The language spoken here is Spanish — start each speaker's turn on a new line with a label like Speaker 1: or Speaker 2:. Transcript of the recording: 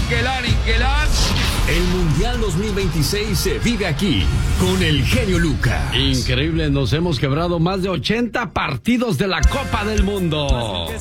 Speaker 1: Inquelán.
Speaker 2: El Mundial 2026 se vive aquí con el genio Lucas.
Speaker 3: Increíble, nos hemos quebrado más de 80 partidos de la Copa del Mundo.